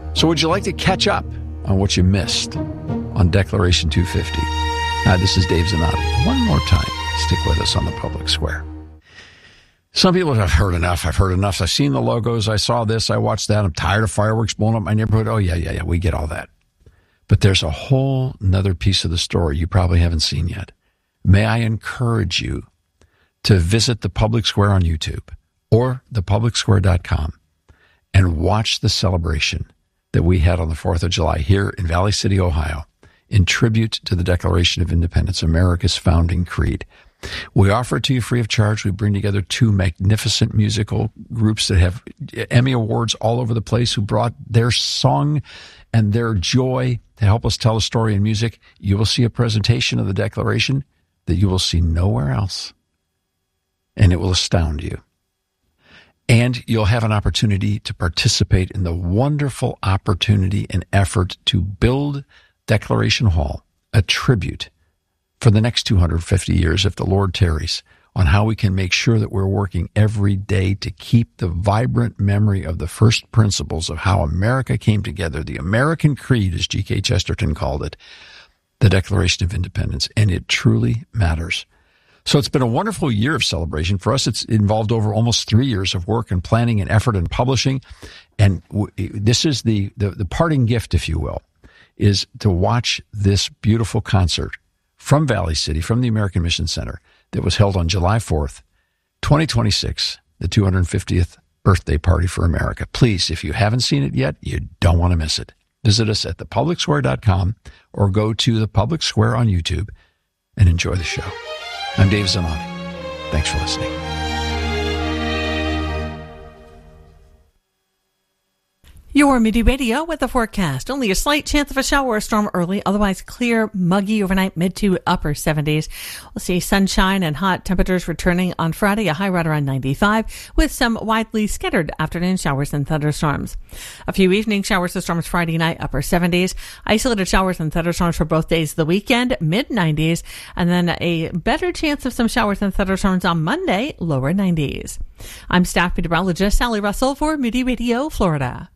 So would you like to catch up on what you missed on Declaration 250? This is Dave Zanotti. One more time, stick with us on the Public Square. Some people have heard enough. I've heard enough. I've seen the logos. I saw this. I watched that. I'm tired of fireworks blowing up my neighborhood. Oh, yeah. We get all that. But there's a whole nother piece of the story you probably haven't seen yet. May I encourage you to visit the Public Square on YouTube or thepublicsquare.com and watch the celebration that we had on the 4th of July here in Valley City, Ohio, in tribute to the Declaration of Independence, America's founding creed. We offer it to you free of charge. We bring together two magnificent musical groups that have Emmy Awards all over the place who brought their song and their joy to help us tell a story in music. You will see a presentation of the Declaration that you will see nowhere else, and it will astound you. And you'll have an opportunity to participate in the wonderful opportunity and effort to build Declaration Hall, a tribute for the next 250 years, if the Lord tarries, on how we can make sure that we're working every day to keep the vibrant memory of the first principles of how America came together, the American Creed, as G.K. Chesterton called it, the Declaration of Independence, and it truly matters. So it's been a wonderful year of celebration. For us, it's involved over almost 3 years of work and planning and effort and publishing. And this is the parting gift, if you will, is to watch this beautiful concert from Valley City, from the American Mission Center, that was held on July 4th, 2026, the 250th birthday party for America. Please, if you haven't seen it yet, you don't want to miss it. Visit us at thepublicsquare.com or go to the Public Square on YouTube and enjoy the show. I'm Dave Zanotti. Thanks for listening. Your Midi Radio with the forecast. Only a slight chance of a shower or storm early, otherwise clear, muggy overnight, mid to upper 70s. We'll see sunshine and hot temperatures returning on Friday, a high right around 95, with some widely scattered afternoon showers and thunderstorms. A few evening showers and storms Friday night, upper 70s. Isolated showers and thunderstorms for both days of the weekend, mid 90s, and then a better chance of some showers and thunderstorms on Monday, lower 90s. I'm staff meteorologist Sally Russell for Midi Radio, Florida.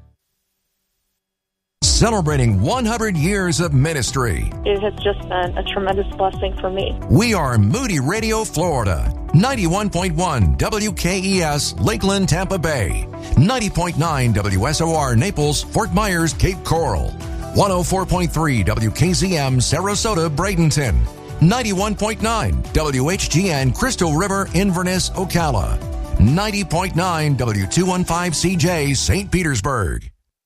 Celebrating 100 years of ministry. It has just been a tremendous blessing for me. We are Moody Radio, Florida. 91.1 WKES, Lakeland, Tampa Bay. 90.9 WSOR, Naples, Fort Myers, Cape Coral. 104.3 WKZM, Sarasota, Bradenton. 91.9 WHGN, Crystal River, Inverness, Ocala. 90.9 W215CJ, St. Petersburg.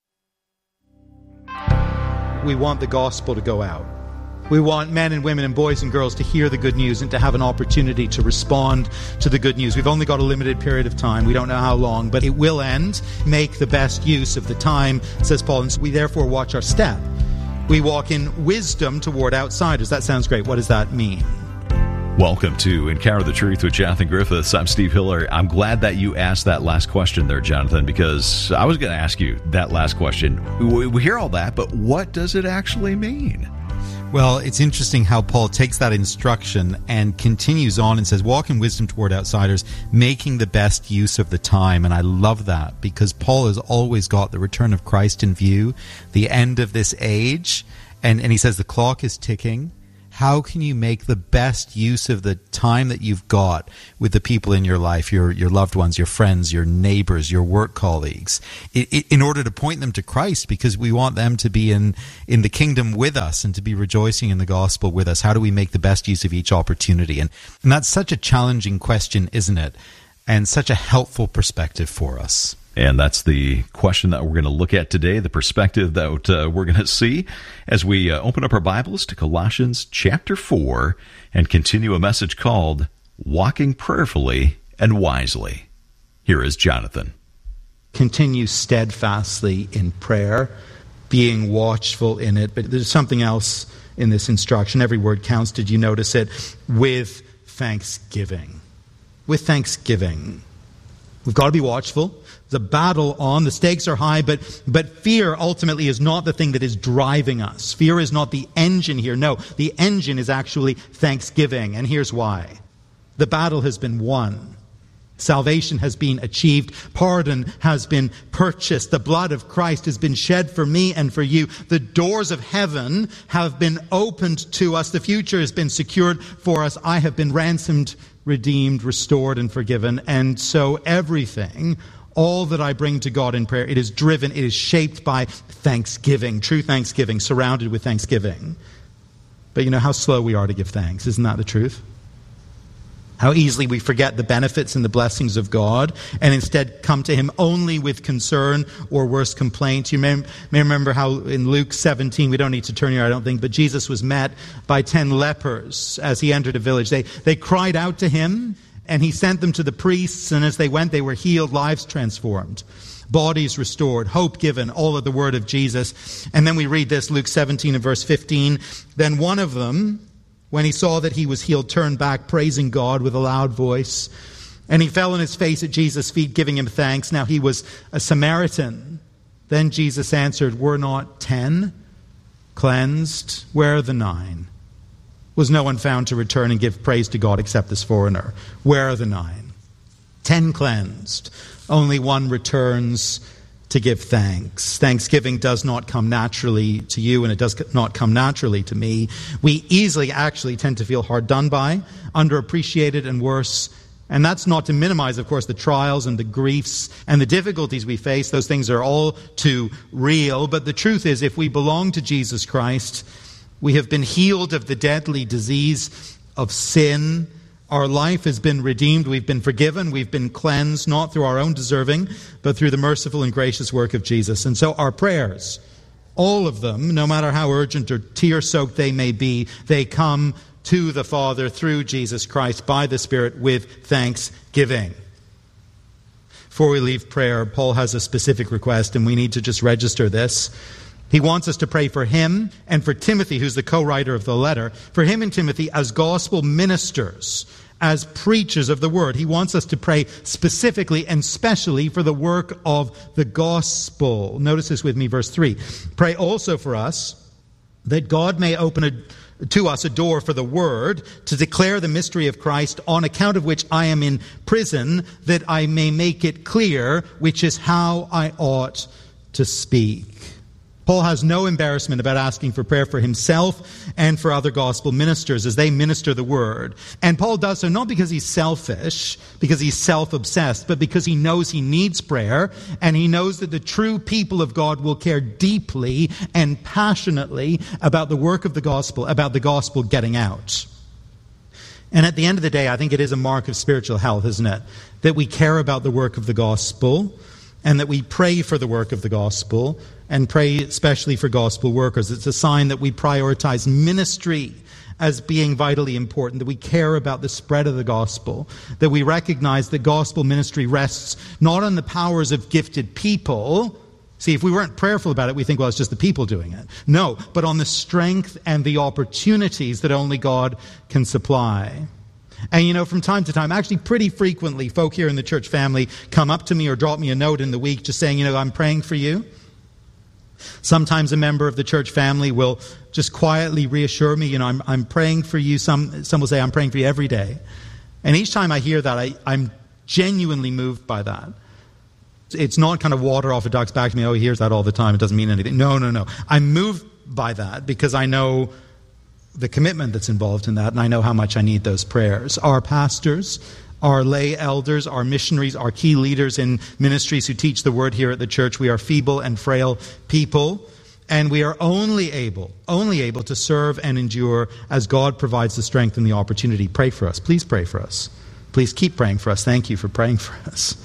We want the gospel to go out. We want men and women and boys and girls to hear the good news and to have an opportunity to respond to the good news. We've only got a limited period of time. We don't know how long, but it will end. Make the best use of the time, says Paul. And so we therefore watch our step. We walk in wisdom toward outsiders. That sounds great. What does that mean? Welcome to Encounter the Truth with Jonathan Griffiths. I'm Steve Hiller. I'm glad that you asked that last question there, Jonathan, because I was going to ask you that last question. We hear all that, but what does it actually mean? Well, it's interesting how Paul takes that instruction and continues on and says, walk in wisdom toward outsiders, making the best use of the time. And I love that because Paul has always got the return of Christ in view, the end of this age. And he says the clock is ticking. How can you make the best use of the time that you've got with the people in your life, your loved ones, your friends, your neighbors, your work colleagues, in order to point them to Christ, because we want them to be in the kingdom with us and to be rejoicing in the gospel with us? How do we make the best use of each opportunity? And that's such a challenging question, isn't it? And such a helpful perspective for us. And that's the question that we're going to look at today, the perspective that we're going to see as we open up our Bibles to Colossians chapter 4 and continue a message called Walking Prayerfully and Wisely. Here is Jonathan. Continue steadfastly in prayer, being watchful in it. But there's something else in this instruction. Every word counts. Did you notice it? With thanksgiving. With thanksgiving. We've got to be watchful. There's a battle on. The stakes are high, but fear ultimately is not the thing that is driving us. Fear is not the engine here. No, the engine is actually thanksgiving. And here's why. The battle has been won. Salvation has been achieved. Pardon has been purchased. The blood of Christ has been shed for me and for you. The doors of heaven have been opened to us. The future has been secured for us. I have been ransomed, redeemed, restored, and forgiven. And so everything, all that I bring to God in prayer, it is driven, it is shaped by thanksgiving, true thanksgiving, surrounded with thanksgiving. But you know how slow we are to give thanks. Isn't that the truth? How easily we forget the benefits and the blessings of God and instead come to Him only with concern or worse, complaint. You may remember how in Luke 17, we don't need to turn here, I don't think, but Jesus was met by 10 lepers as He entered a village. They cried out to Him, and He sent them to the priests, and as they went, they were healed, lives transformed, bodies restored, hope given, all of the word of Jesus. And then we read this, Luke 17 and verse 15. Then one of them, when he saw that he was healed, turned back, praising God with a loud voice. And he fell on his face at Jesus' feet, giving Him thanks. Now he was a Samaritan. Then Jesus answered, were not 10 cleansed? Where are the 9? Was no one found to return and give praise to God except this foreigner? Where are the 9? 10 cleansed. Only one returns to give thanks. Thanksgiving does not come naturally to you, and it does not come naturally to me. We easily actually tend to feel hard done by, underappreciated, and worse. And that's not to minimize, of course, the trials and the griefs and the difficulties we face. Those things are all too real. But the truth is, if we belong to Jesus Christ, we have been healed of the deadly disease of sin. Our life has been redeemed. We've been forgiven. We've been cleansed, not through our own deserving, but through the merciful and gracious work of Jesus. And so our prayers, all of them, no matter how urgent or tear-soaked they may be, they come to the Father through Jesus Christ by the Spirit with thanksgiving. Before we leave prayer, Paul has a specific request, and we need to just register this. He wants us to pray for him and for Timothy, who's the co-writer of the letter, for him and Timothy as gospel ministers, as preachers of the word. He wants us to pray specifically and specially for the work of the gospel. Notice this with me, verse 3. Pray also for us that God may open to us a door for the word to declare the mystery of Christ, on account of which I am in prison, that I may make it clear, which is how I ought to speak. Paul has no embarrassment about asking for prayer for himself and for other gospel ministers as they minister the word. And Paul does so not because he's selfish, because he's self-obsessed, but because he knows he needs prayer, and he knows that the true people of God will care deeply and passionately about the work of the gospel, about the gospel getting out. And at the end of the day, I think it is a mark of spiritual health, isn't it? That we care about the work of the gospel, and that we pray for the work of the gospel, and pray especially for gospel workers. It's a sign that we prioritize ministry as being vitally important, that we care about the spread of the gospel, that we recognize that gospel ministry rests not on the powers of gifted people. See, if we weren't prayerful about it, we think, well, it's just the people doing it. No, but on the strength and the opportunities that only God can supply. And you know, from time to time, actually pretty frequently, folk here in the church family come up to me or drop me a note in the week just saying, you know, I'm praying for you. Sometimes a member of the church family will just quietly reassure me, you know, I'm praying for you. Some will say, I'm praying for you every day. And each time I hear that, I'm genuinely moved by that. It's not kind of water off a duck's back to me, oh, he hears that all the time, it doesn't mean anything. No. I'm moved by that because I know the commitment that's involved in that, and I know how much I need those prayers. Our pastors, our lay elders, our missionaries, our key leaders in ministries who teach the word here at the church, we are feeble and frail people, and we are only able to serve and endure as God provides the strength and the opportunity. Pray for us. Please pray for us. Please keep praying for us. Thank you for praying for us.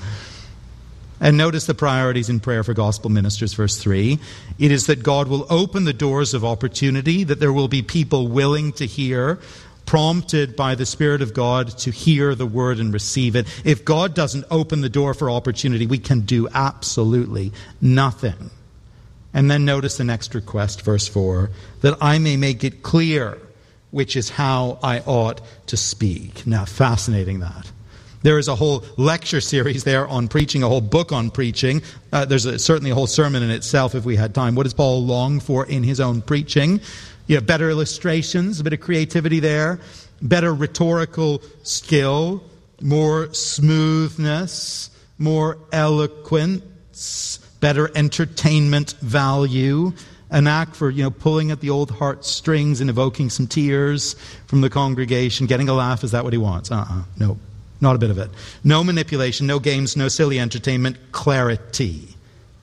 And notice the priorities in prayer for gospel ministers, verse 3. It is that God will open the doors of opportunity, that there will be people willing to hear, prompted by the Spirit of God to hear the word and receive it. If God doesn't open the door for opportunity, we can do absolutely nothing. And then notice the next request, verse 4, that I may make it clear, which is how I ought to speak. Now, fascinating that. There is a whole lecture series there on preaching, a whole book on preaching. There's certainly a whole sermon in itself if we had time. What does Paul long for in his own preaching? You have better illustrations, a bit of creativity there, better rhetorical skill, more smoothness, more eloquence, better entertainment value, an act for, pulling at the old heartstrings and evoking some tears from the congregation, getting a laugh. Is that what he wants? No, not a bit of it. No manipulation, no games, no silly entertainment. Clarity.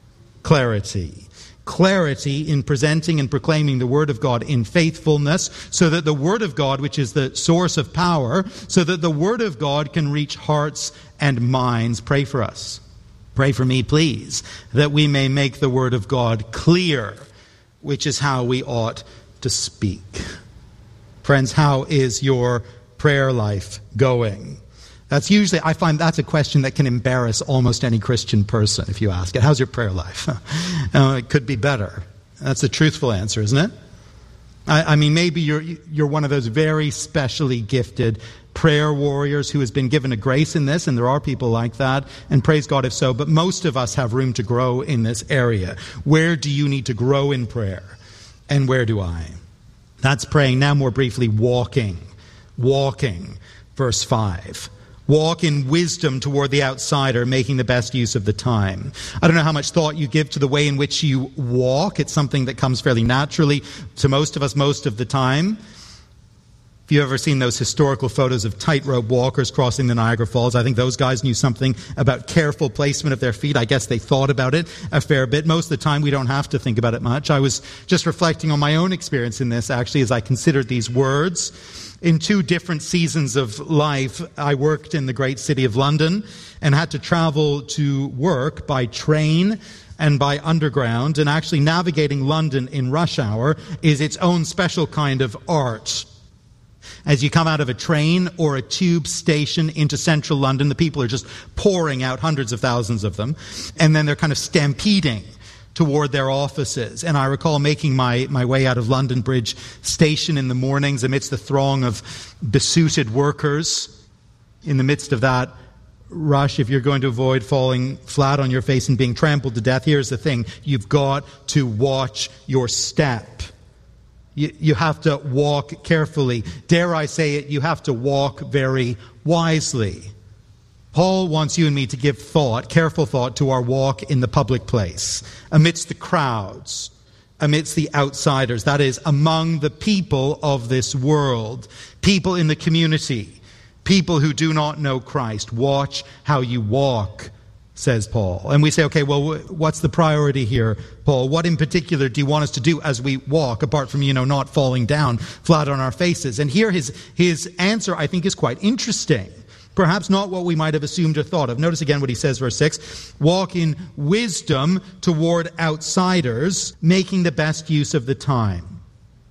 Clarity in presenting and proclaiming the Word of God in faithfulness, so that the Word of God, which is the source of power, so that the Word of God can reach hearts and minds. Pray for us. Pray for me, please, that we may make the Word of God clear, which is how we ought to speak. Friends, how is your prayer life going? I find that's a question that can embarrass almost any Christian person if you ask it. How's your prayer life? It could be better. That's a truthful answer, isn't it? I mean, maybe you're one of those very specially gifted prayer warriors who has been given a grace in this, and there are people like that, and praise God if so, but most of us have room to grow in this area. Where do you need to grow in prayer? And where do I? That's praying. Now more briefly, walking. Verse 5. Walk in wisdom toward the outsider, making the best use of the time. I don't know how much thought you give to the way in which you walk. It's something that comes fairly naturally to most of us most of the time. If you've ever seen those historical photos of tightrope walkers crossing the Niagara Falls, I think those guys knew something about careful placement of their feet. I guess they thought about it a fair bit. Most of the time, we don't have to think about it much. I was just reflecting on my own experience in this, actually, as I considered these words. In 2 different seasons of life, I worked in the great city of London and had to travel to work by train and by underground. And actually navigating London in rush hour is its own special kind of art. As you come out of a train or a tube station into central London, the people are just pouring out, hundreds of thousands of them, and then they're kind of stampeding toward their offices. And I recall making my way out of London Bridge Station in the mornings amidst the throng of besuited workers. In the midst of that rush, if you're going to avoid falling flat on your face and being trampled to death, here's the thing. You've got to watch your step. You have to walk carefully. Dare I say it, you have to walk very wisely. Paul wants you and me to give careful thought to our walk in the public place, amidst the crowds, amidst the outsiders, that is, among the people of this world, people in the community, people who do not know Christ. Watch how you walk, says Paul. And we say, okay, well, what's the priority here, Paul? What in particular do you want us to do as we walk, apart from, not falling down flat on our faces? And here his answer, I think, is quite interesting. Perhaps not what we might have assumed or thought of. Notice again what he says, verse 6. Walk in wisdom toward outsiders, making the best use of the time.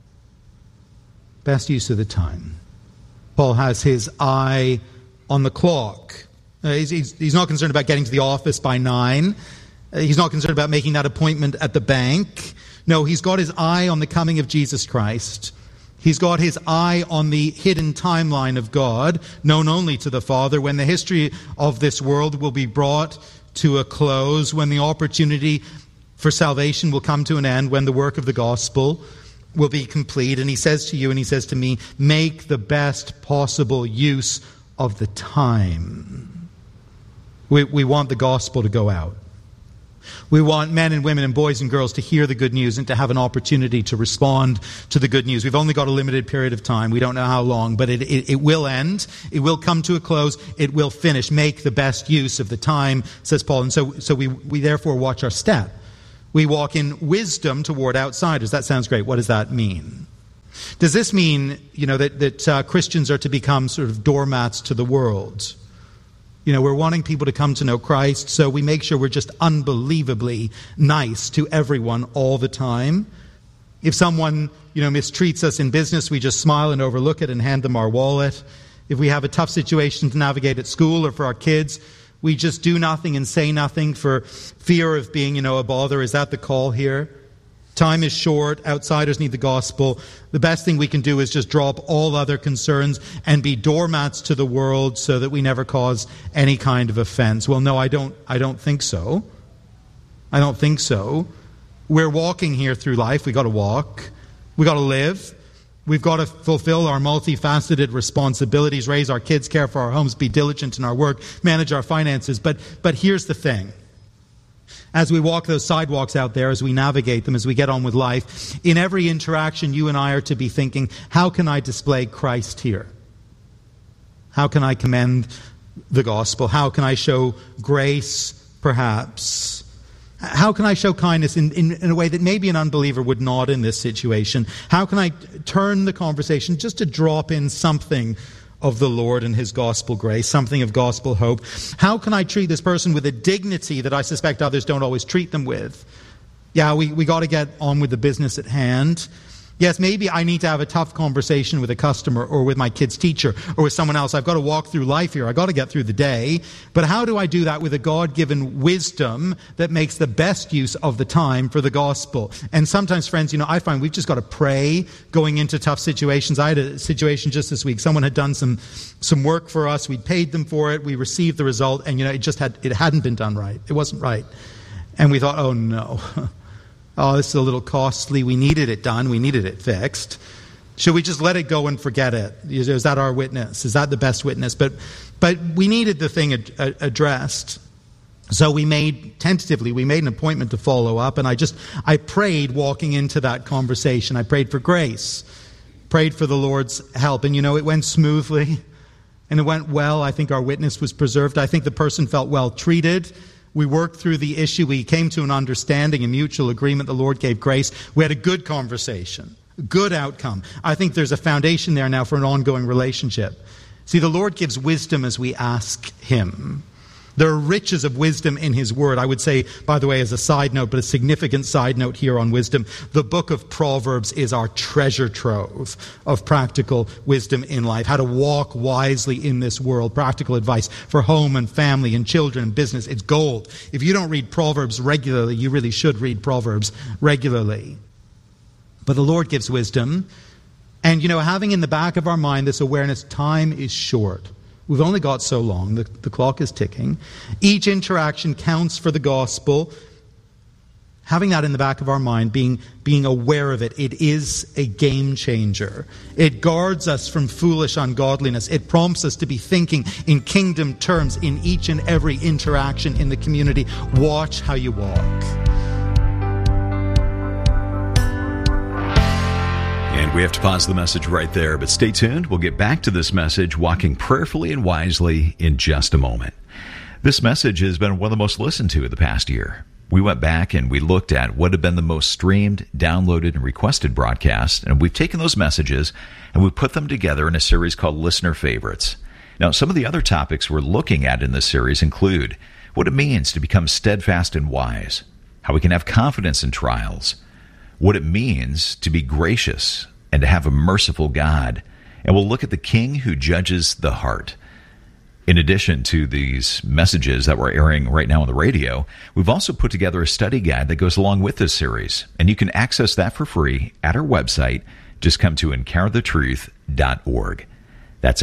Best use of the time. Paul has his eye on the clock. He's not concerned about getting to the office by 9. He's not concerned about making that appointment at the bank. No, he's got his eye on the coming of Jesus Christ. He's got his eye on the hidden timeline of God, known only to the Father, when the history of this world will be brought to a close, when the opportunity for salvation will come to an end, when the work of the gospel will be complete. And he says to you and he says to me, make the best possible use of the time. We want the gospel to go out. We want men and women and boys and girls to hear the good news and to have an opportunity to respond to the good news. We've only got a limited period of time. We don't know how long, but it will end. It will come to a close. It will finish. Make the best use of the time, says Paul. And so we therefore watch our step. We walk in wisdom toward outsiders. That sounds great. What does that mean? Does this mean, that Christians are to become sort of doormats to the world? We're wanting people to come to know Christ, so we make sure we're just unbelievably nice to everyone all the time. If someone, mistreats us in business, we just smile and overlook it and hand them our wallet. If we have a tough situation to navigate at school or for our kids, we just do nothing and say nothing for fear of being, a bother. Is that the call here? Time is short. Outsiders need the gospel. The best thing we can do is just drop all other concerns and be doormats to the world so that we never cause any kind of offense. Well, no, I don't think so. I don't think so. We're walking here through life. We got to walk. We got to live. We've got to fulfill our multifaceted responsibilities, raise our kids, care for our homes, be diligent in our work, manage our finances. But here's the thing. As we walk those sidewalks out there, as we navigate them, as we get on with life, in every interaction, you and I are to be thinking, how can I display Christ here? How can I commend the gospel? How can I show grace, perhaps? How can I show kindness in a way that maybe an unbeliever would not in this situation? How can I turn the conversation just to drop in something of the Lord and his gospel grace, something of gospel hope? How can I treat this person with a dignity that I suspect others don't always treat them with? Yeah, we got to get on with the business at hand. Yes, maybe I need to have a tough conversation with a customer or with my kid's teacher or with someone else. I've got to walk through life here. I've got to get through the day. But how do I do that with a God-given wisdom that makes the best use of the time for the gospel? And sometimes, friends, I find we've just got to pray going into tough situations. I had a situation just this week. Someone had done some work for us. We'd paid them for it. We received the result. And, it hadn't been done right. It wasn't right. And we thought, oh, no. Oh, this is a little costly. We needed it done. We needed it fixed. Should we just let it go and forget it? Is that our witness? Is that the best witness? But we needed the thing addressed. So we made an appointment to follow up, and I prayed walking into that conversation. I prayed for grace, prayed for the Lord's help. And it went smoothly, and it went well. I think our witness was preserved. I think the person felt well treated. We worked through the issue. We came to an understanding, a mutual agreement. The Lord gave grace. We had a good conversation, good outcome. I think there's a foundation there now for an ongoing relationship. See, the Lord gives wisdom as we ask him. There are riches of wisdom in his word. I would say, by the way, as a side note, but a significant side note here on wisdom, the book of Proverbs is our treasure trove of practical wisdom in life. How to walk wisely in this world. Practical advice for home and family and children and business. It's gold. If you don't read Proverbs regularly, you really should read Proverbs regularly. But the Lord gives wisdom. And, having in the back of our mind this awareness, time is short. We've only got so long. The clock is ticking. Each interaction counts for the gospel. Having that in the back of our mind, being aware of it, it is a game changer. It guards us from foolish ungodliness. It prompts us to be thinking in kingdom terms in each and every interaction in the community. Watch how you walk. And we have to pause the message right there, but stay tuned. We'll get back to this message, walking prayerfully and wisely, in just a moment. This message has been one of the most listened to in the past year. We went back and we looked at what had been the most streamed, downloaded, and requested broadcasts, and we've taken those messages and we put them together in a series called Listener Favorites. Now, some of the other topics we're looking at in this series include what it means to become steadfast and wise, how we can have confidence in trials, what it means to be gracious and to have a merciful God. And we'll look at the King who judges the heart. In addition to these messages that we're airing right now on the radio, we've also put together a study guide that goes along with this series. And you can access that for free at our website. Just come to encounterthetruth.org. That's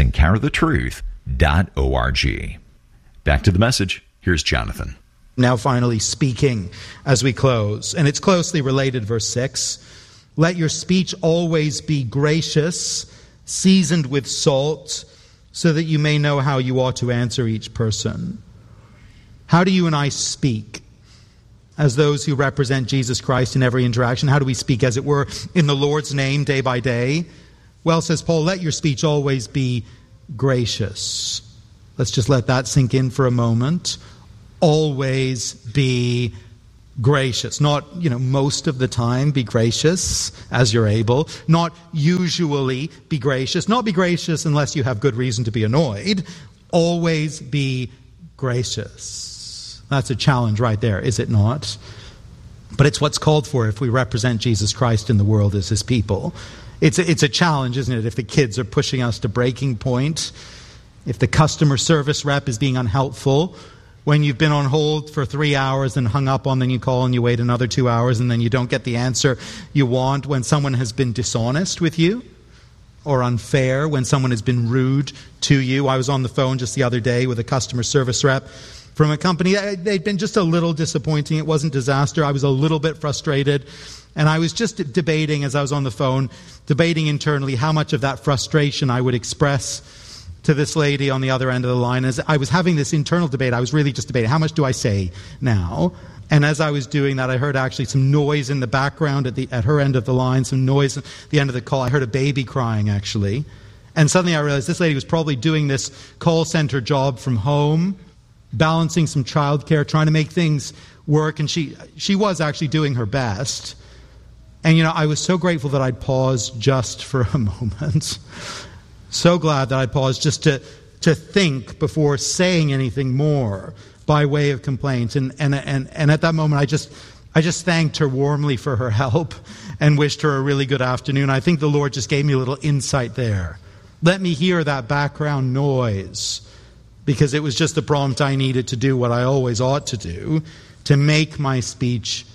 encounterthetruth.org. Back to the message. Here's Jonathan. Now finally speaking as we close. And it's closely related, verse 6. Let your speech always be gracious, seasoned with salt, so that you may know how you ought to answer each person. How do you and I speak as those who represent Jesus Christ in every interaction? How do we speak, as it were, in the Lord's name day by day? Well, says Paul, let your speech always be gracious. Let's just let that sink in for a moment. Always be gracious. Not, most of the time be gracious as you're able. Not usually be gracious. Not be gracious unless you have good reason to be annoyed. Always be gracious. That's a challenge right there, is it not? But it's what's called for if we represent Jesus Christ in the world as his people. It's a challenge, isn't it, if the kids are pushing us to breaking point, if the customer service rep is being unhelpful, when you've been on hold for 3 hours and hung up on, then you call and you wait another 2 hours and then you don't get the answer you want, when someone has been dishonest with you or unfair, when someone has been rude to you. I was on the phone just the other day with a customer service rep from a company. They'd been just a little disappointing. It wasn't disaster. I was a little bit frustrated. And I was just debating, as I was on the phone, debating internally how much of that frustration I would express to this lady on the other end of the line. As I was having this internal debate, I was really just debating, how much do I say now? And as I was doing that, I heard actually some noise in the background at her end of the line, some noise at the end of the call. I heard a baby crying, actually. And suddenly I realized this lady was probably doing this call center job from home, balancing some childcare, trying to make things work. And she was actually doing her best. And, I was so grateful that I'd paused just for a moment. So glad that I paused just to think before saying anything more by way of complaint. And at that moment, I just thanked her warmly for her help and wished her a really good afternoon. I think the Lord just gave me a little insight there. Let me hear that background noise, because it was just the prompt I needed to do what I always ought to do, to make my speech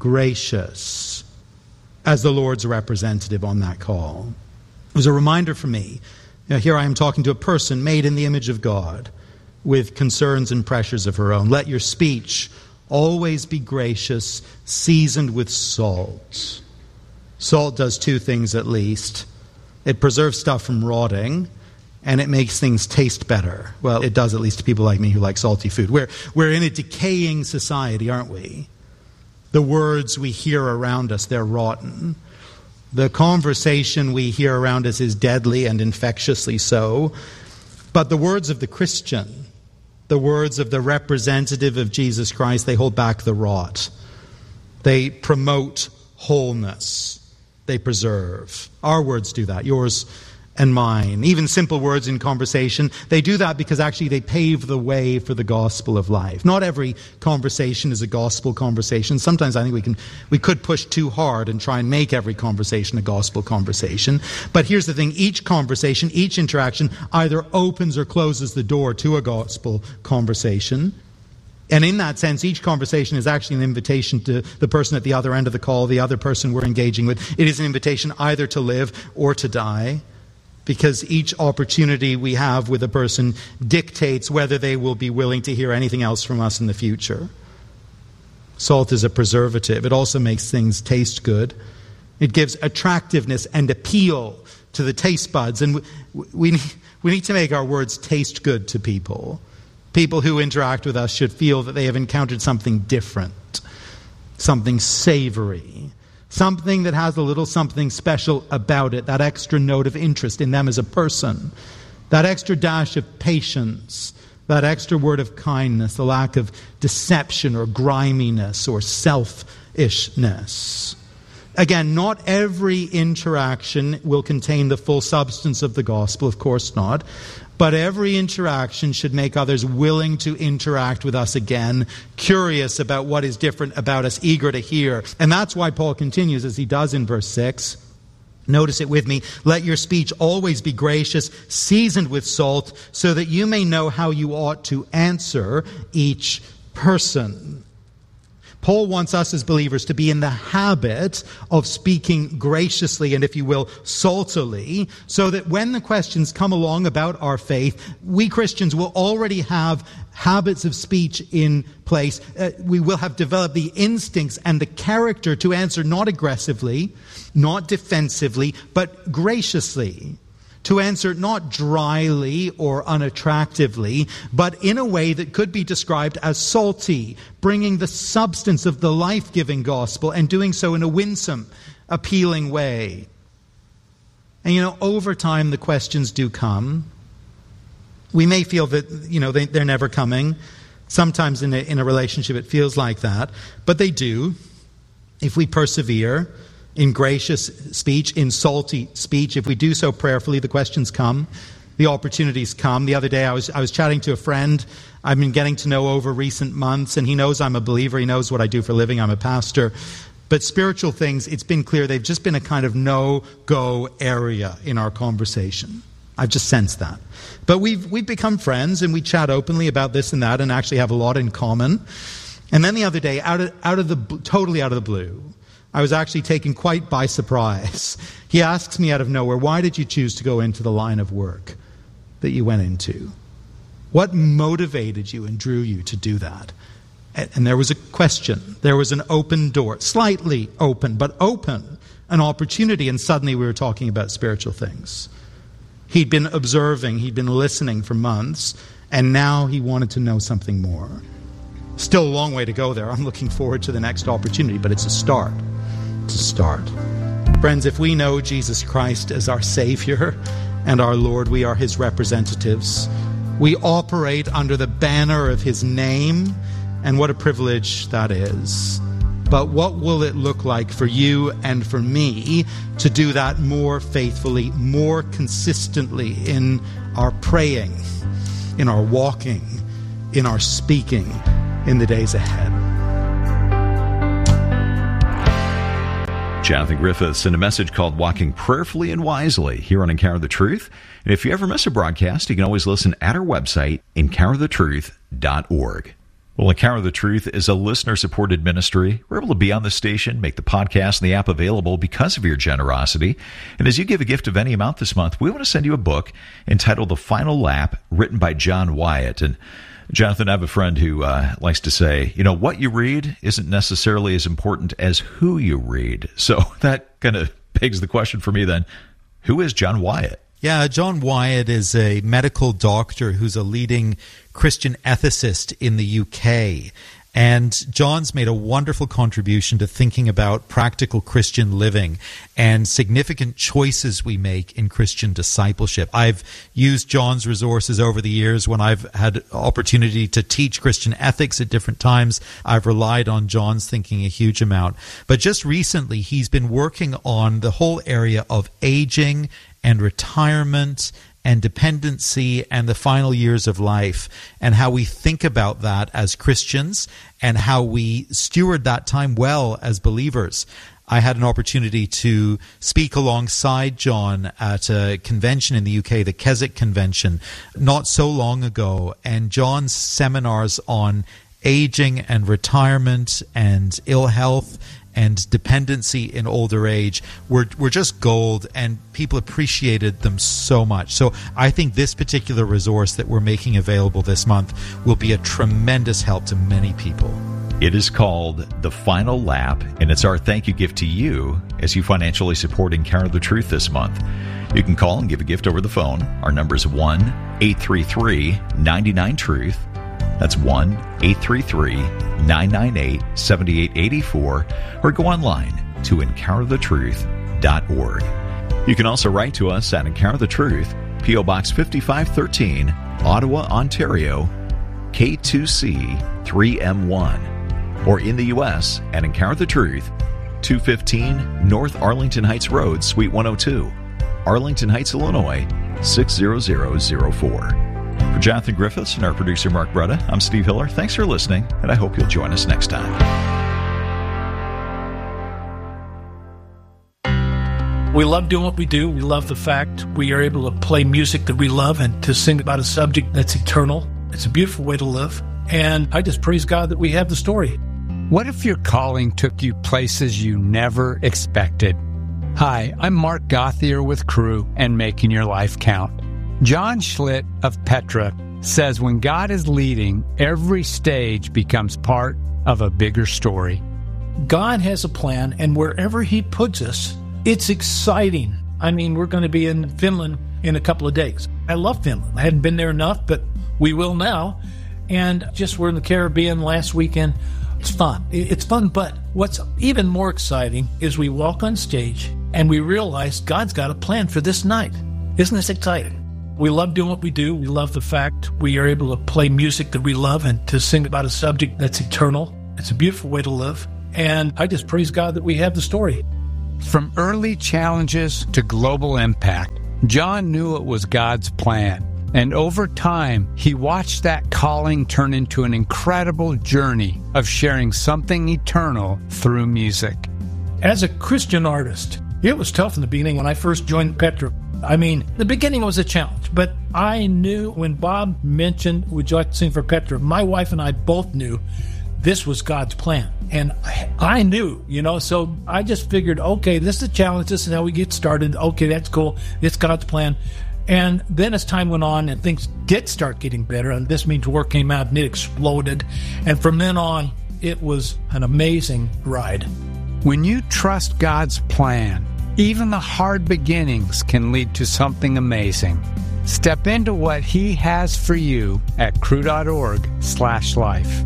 gracious as the Lord's representative on that call. It was a reminder for me. Here I am talking to a person made in the image of God with concerns and pressures of her own. Let your speech always be gracious, seasoned with salt. Salt does two things at least. It preserves stuff from rotting, and it makes things taste better. Well, it does, at least to people like me who like salty food. We're in a decaying society, aren't we? The words we hear around us, they're rotten. The conversation we hear around us is deadly and infectiously so. But the words of the Christian, the words of the representative of Jesus Christ, they hold back the rot. They promote wholeness. They preserve. Our words do that, yours and mine. Even simple words in conversation, they do that because actually they pave the way for the gospel of life. Not every conversation is a gospel conversation. Sometimes I think we could push too hard and try and make every conversation a gospel conversation. But here's the thing, each conversation, each interaction either opens or closes the door to a gospel conversation. And in that sense, each conversation is actually an invitation to the person at the other end of the call, the other person we're engaging with. It is an invitation either to live or to die, because each opportunity we have with a person dictates whether they will be willing to hear anything else from us in the future. Salt is a preservative. It also makes things taste good. It gives attractiveness and appeal to the taste buds. And we need to make our words taste good to people. People who interact with us should feel that they have encountered something different, something savory, something that has a little something special about it, that extra note of interest in them as a person, that extra dash of patience, that extra word of kindness, the lack of deception or griminess or selfishness. Again, not every interaction will contain the full substance of the gospel, of course not. But every interaction should make others willing to interact with us again, curious about what is different about us, eager to hear. And that's why Paul continues, as he does in verse 6. Notice it with me. Let your speech always be gracious, seasoned with salt, so that you may know how you ought to answer each person. Paul wants us as believers to be in the habit of speaking graciously and, if you will, saltily, so that when the questions come along about our faith, we Christians will already have habits of speech in place. We will have developed the instincts and the character to answer not aggressively, not defensively, but graciously. To answer not dryly or unattractively, but in a way that could be described as salty, bringing the substance of the life-giving gospel and doing so in a winsome, appealing way. And over time the questions do come. We may feel that, they're never coming. Sometimes in a relationship it feels like that, but they do. If we persevere in gracious speech, in salty speech, if we do so prayerfully, the questions come, the opportunities come. The other day I was chatting to a friend I've been getting to know over recent months, and he knows I'm a believer, he knows what I do for a living, I'm a pastor. But spiritual things, it's been clear, they've just been a kind of no-go area in our conversation. I've just sensed that. But we've become friends, and we chat openly about this and that, and actually have a lot in common. And then the other day, totally out of the blue, I was actually taken quite by surprise. He asks me out of nowhere, why did you choose to go into the line of work that you went into? What motivated you and drew you to do that? And there was a question. There was an open door, slightly open, but open, an opportunity, and suddenly we were talking about spiritual things. He'd been observing, he'd been listening for months, and now he wanted to know something more. Still a long way to go there. I'm looking forward to the next opportunity, but it's a start. It's a start. Friends, if we know Jesus Christ as our Savior and our Lord, we are His representatives. We operate under the banner of His name, and what a privilege that is. But what will it look like for you and for me to do that more faithfully, more consistently in our praying, in our walking, in our speaking in the days ahead? Jonathan Griffiths in a message called Walking Prayerfully and Wisely here on Encounter the Truth. And if you ever miss a broadcast, you can always listen at our website, encounterthetruth.org. Well, Encounter the Truth is a listener-supported ministry. We're able to be on the station, make the podcast and the app available because of your generosity. And as you give a gift of any amount this month, we want to send you a book entitled The Final Lap, written by John Wyatt. And Jonathan, I have a friend who likes to say, what you read isn't necessarily as important as who you read. So that kind of begs the question for me then, who is John Wyatt? Yeah, John Wyatt is a medical doctor who's a leading Christian ethicist in the UK. And John's made a wonderful contribution to thinking about practical Christian living and significant choices we make in Christian discipleship. I've used John's resources over the years when I've had opportunity to teach Christian ethics at different times. I've relied on John's thinking a huge amount. But just recently, he's been working on the whole area of aging and retirement and dependency and the final years of life, and how we think about that as Christians and how we steward that time well as believers. I had an opportunity to speak alongside John at a convention in the UK, the Keswick Convention, not so long ago, and John's seminars on aging and retirement and ill health and dependency in older age were just gold, and people appreciated them so much. So I think this particular resource that we're making available this month will be a tremendous help to many people. It is called The Final Lap, and it's our thank you gift to you as you financially support Encounter the Truth this month. You can call and give a gift over the phone. Our number is 1-833-99-TRUTH. That's 1-833-998-7884, or go online to encounterthetruth.org. You can also write to us at Encounter the Truth, P.O. Box 5513, Ottawa, Ontario, K2C 3M1, or in the U.S. at Encounter the Truth, 215 North Arlington Heights Road, Suite 102, Arlington Heights, Illinois, 60004. For Jonathan Griffiths and our producer Mark Bretta, I'm Steve Hiller. Thanks for listening, and I hope you'll join us next time. We love doing what we do. We love the fact we are able to play music that we love and to sing about a subject that's eternal. It's a beautiful way to live, and I just praise God that we have the story. What if your calling took you places you never expected? Hi, I'm Mark Gothier with Crew and Making Your Life Count. John Schlitt of Petra says when God is leading, every stage becomes part of a bigger story. God has a plan, and wherever He puts us, it's exciting. I mean, we're going to be in Finland in a couple of days. I love Finland. I hadn't been there enough, but we will now. And just we're in the Caribbean last weekend. It's fun. It's fun, but what's even more exciting is we walk on stage and we realize God's got a plan for this night. Isn't this exciting? We love doing what we do. We love the fact we are able to play music that we love and to sing about a subject that's eternal. It's a beautiful way to live. And I just praise God that we have the story. From early challenges to global impact, John knew it was God's plan. And over time, he watched that calling turn into an incredible journey of sharing something eternal through music. As a Christian artist, it was tough in the beginning when I first joined Petra. I mean, the beginning was a challenge, but I knew when Bob mentioned, would you like to sing for Petra? My wife and I both knew this was God's plan. And I knew, so I just figured, okay, this is a challenge. This is how we get started. Okay, that's cool. It's God's plan. And then as time went on and things did start getting better, and This Means War came out and it exploded. And from then on, it was an amazing ride. When you trust God's plan, even the hard beginnings can lead to something amazing. Step into what He has for you at cru.org/life.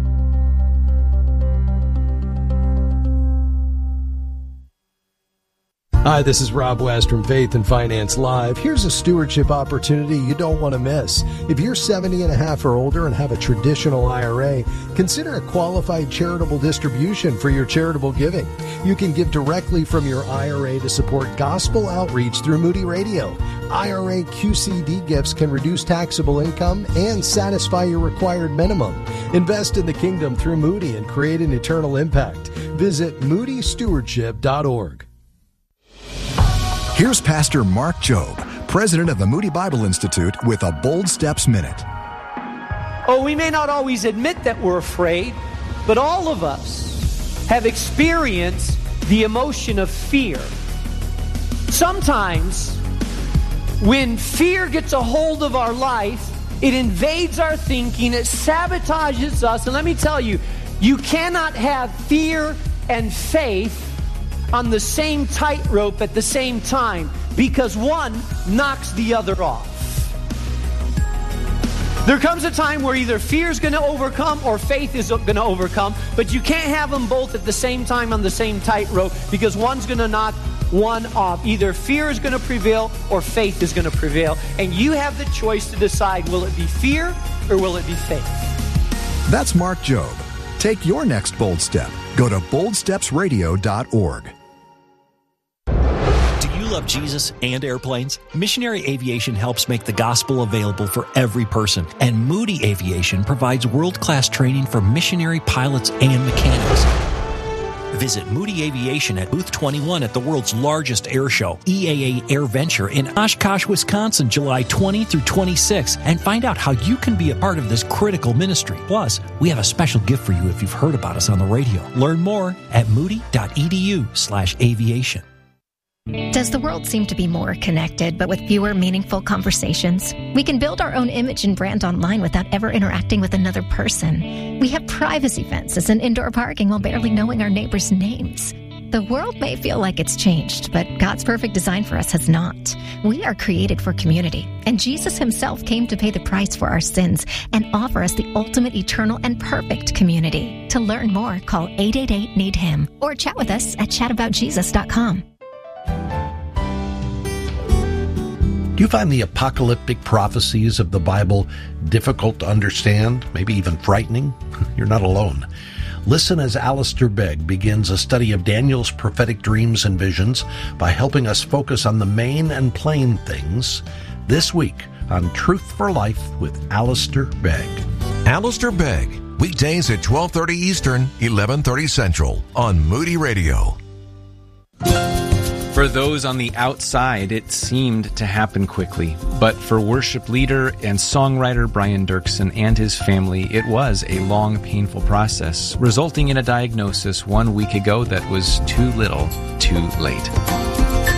Hi, this is Rob West from Faith and Finance Live. Here's a stewardship opportunity you don't want to miss. If you're 70 and a half or older and have a traditional IRA, consider a qualified charitable distribution for your charitable giving. You can give directly from your IRA to support gospel outreach through Moody Radio. IRA QCD gifts can reduce taxable income and satisfy your required minimum. Invest in the kingdom through Moody and create an eternal impact. Visit moodystewardship.org. Here's Pastor Mark Jobe, president of the Moody Bible Institute, with a Bold Steps Minute. Oh, we may not always admit that we're afraid, but all of us have experienced the emotion of fear. Sometimes, when fear gets a hold of our life, it invades our thinking, it sabotages us. And let me tell you, you cannot have fear and faith on the same tightrope at the same time, because one knocks the other off. There comes a time where either fear is going to overcome or faith is going to overcome, but you can't have them both at the same time on the same tightrope, because one's going to knock one off. Either fear is going to prevail or faith is going to prevail, and you have the choice to decide, will it be fear or will it be faith? That's Mark Jobe. Take your next bold step. Go to boldstepsradio.org. Love Jesus and airplanes? Missionary Aviation helps make the gospel available for every person, and Moody Aviation provides world-class training for missionary pilots and mechanics. Visit Moody Aviation at Booth 21 at the world's largest air show, EAA AirVenture, in Oshkosh, Wisconsin, July 20 through 26, and find out how you can be a part of this critical ministry. Plus, we have a special gift for you if you've heard about us on the radio. Learn more at moody.edu/aviation. Does the world seem to be more connected, but with fewer meaningful conversations? We can build our own image and brand online without ever interacting with another person. We have privacy fences and indoor parking while barely knowing our neighbors' names. The world may feel like it's changed, but God's perfect design for us has not. We are created for community, and Jesus himself came to pay the price for our sins and offer us the ultimate, eternal, and perfect community. To learn more, call 888-NEED-HIM or chat with us at chataboutjesus.com. Do you find the apocalyptic prophecies of the Bible difficult to understand, maybe even frightening? You're not alone. Listen as Alistair Begg begins a study of Daniel's prophetic dreams and visions by helping us focus on the main and plain things this week on Truth for Life with Alistair Begg. Alistair Begg, weekdays at 12:30 Eastern, 11:30 Central on Moody Radio. For those on the outside, it seemed to happen quickly. But for worship leader and songwriter Brian Dirksen and his family, it was a long, painful process, resulting in a diagnosis 1 week ago that was too little, too late.